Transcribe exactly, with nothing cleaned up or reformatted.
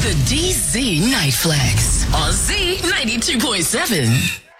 The D Z Night Flex on Z ninety-two point seven.